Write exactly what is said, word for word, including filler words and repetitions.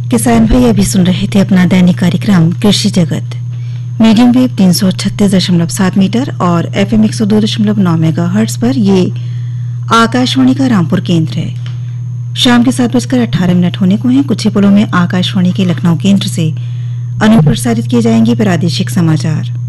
किसान भाई अभी सुन रहे थे अपना दैनिक कार्यक्रम कृषि जगत। मीडियम वेव तीन सौ छत्तीस दशमलव सात मीटर और एफएम एक सौ दो दशमलव नौ मेगा हर्ट्ज पर ये आकाशवाणी का रामपुर केंद्र है। शाम के सात बजकर अठारह मिनट होने को हैं। कुछ ही पलों में आकाशवाणी के लखनऊ केंद्र से अनुप्रसारित किए जाएंगे प्रादेशिक समाचार।